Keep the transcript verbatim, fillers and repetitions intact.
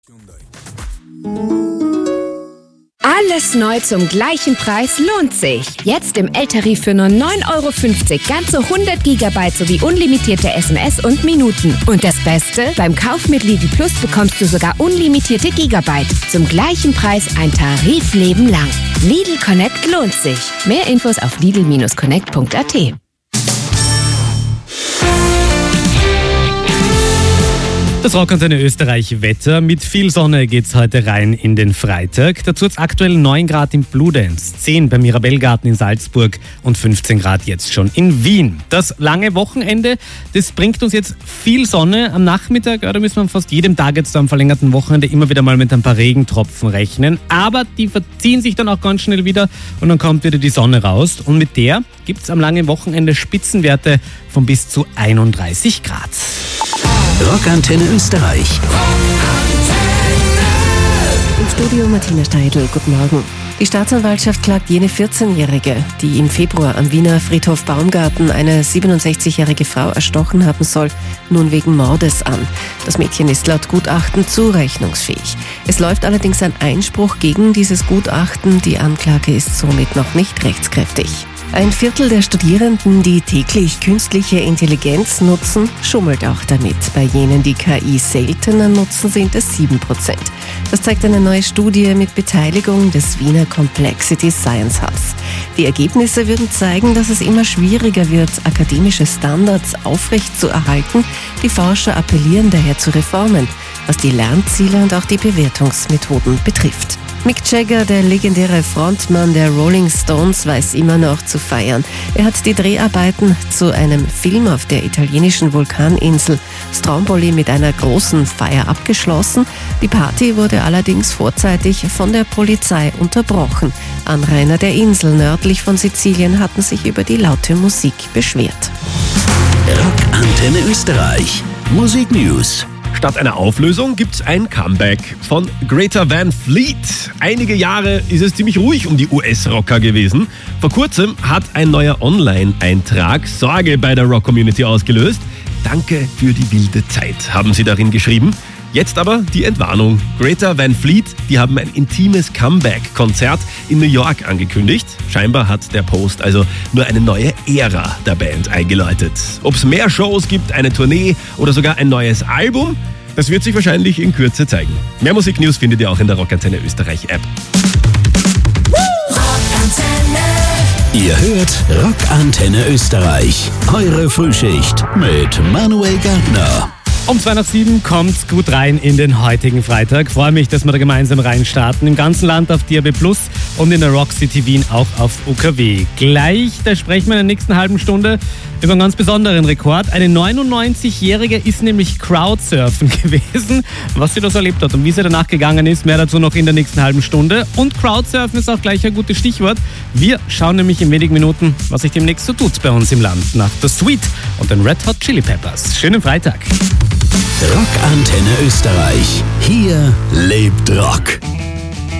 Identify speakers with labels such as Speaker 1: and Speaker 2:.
Speaker 1: Alles neu zum gleichen Preis lohnt sich. Jetzt im L-Tarif für nur neun Euro fünfzig ganze hundert Gigabyte sowie unlimitierte S M S und Minuten. Und das Beste? Beim Kauf mit Lidl Plus bekommst du sogar unlimitierte Gigabyte. Zum gleichen Preis ein Tarifleben lang. Lidl Connect lohnt sich. Mehr Infos auf lidl Bindestrich connect Punkt a t.
Speaker 2: Das Rockantenne Österreich Wetter. Mit viel Sonne geht's heute rein in den Freitag. Dazu hat's aktuell neun Grad in Bludenz, zehn beim Mirabellgarten in Salzburg und fünfzehn Grad jetzt schon in Wien. Das lange Wochenende, das bringt uns jetzt viel Sonne. Am Nachmittag, ja, da müssen wir fast jedem Tag jetzt am verlängerten Wochenende immer wieder mal mit ein paar Regentropfen rechnen. Aber die verziehen sich dann auch ganz schnell wieder und dann kommt wieder die Sonne raus. Und mit der gibt's am langen Wochenende Spitzenwerte von bis zu einunddreißig Grad.
Speaker 3: Rockantenne Österreich.
Speaker 4: Im Studio Martina Steidl, guten Morgen. Die Staatsanwaltschaft klagt jene vierzehnjährige, die im Februar am Wiener Friedhof Baumgarten eine siebenundsechzigjährige Frau erstochen haben soll, nun wegen Mordes an. Das Mädchen ist laut Gutachten zurechnungsfähig. Es läuft allerdings ein Einspruch gegen dieses Gutachten. Die Anklage ist somit noch nicht rechtskräftig. Ein Viertel der Studierenden, die täglich künstliche Intelligenz nutzen, schummelt auch damit. Bei jenen, die K I seltener nutzen, sind es sieben Prozent. Das zeigt eine neue Studie mit Beteiligung des Wiener Complexity Science Hubs. Die Ergebnisse würden zeigen, dass es immer schwieriger wird, akademische Standards aufrecht zu erhalten. Die Forscher appellieren daher zu Reformen, was die Lernziele und auch die Bewertungsmethoden betrifft. Mick Jagger, der legendäre Frontmann der Rolling Stones, weiß immer noch zu feiern. Er hat die Dreharbeiten zu einem Film auf der italienischen Vulkaninsel Stromboli mit einer großen Feier abgeschlossen. Die Party wurde allerdings vorzeitig von der Polizei unterbrochen. Anrainer der Insel nördlich von Sizilien hatten sich über die laute Musik beschwert.
Speaker 3: Rockantenne Österreich. Musik News.
Speaker 5: Statt einer Auflösung gibt's ein Comeback von Greta Van Fleet. Einige Jahre ist es ziemlich ruhig um die U S-Rocker gewesen. Vor kurzem hat ein neuer Online-Eintrag Sorge bei der Rock-Community ausgelöst. Danke für die wilde Zeit, haben sie darin geschrieben. Jetzt aber die Entwarnung. Greta Van Fleet, die haben ein intimes Comeback-Konzert in New York angekündigt. Scheinbar hat der Post also nur eine neue Ära der Band eingeläutet. Ob es mehr Shows gibt, eine Tournee oder sogar ein neues Album, das wird sich wahrscheinlich in Kürze zeigen. Mehr Musiknews findet ihr auch in der Rockantenne Österreich App.
Speaker 3: Ihr hört Rockantenne Österreich. Eure Frühschicht mit Manuel Gärtner.
Speaker 2: Um zwei nach sieben kommt's gut rein in den heutigen Freitag. Freue mich, dass wir da gemeinsam reinstarten. Im ganzen Land auf D A B plus und in der Rock City Wien auch auf U K W. Gleich, da sprechen wir in der nächsten halben Stunde über einen ganz besonderen Rekord. Eine neunundneunzigjährige ist nämlich Crowdsurfen gewesen. Was sie da so erlebt hat und wie sie danach gegangen ist, mehr dazu noch in der nächsten halben Stunde. Und Crowdsurfen ist auch gleich ein gutes Stichwort. Wir schauen nämlich in wenigen Minuten, was sich demnächst so tut bei uns im Land. Nach The Sweet und den Red Hot Chili Peppers. Schönen Freitag.
Speaker 3: Rockantenne Österreich. Hier lebt Rock.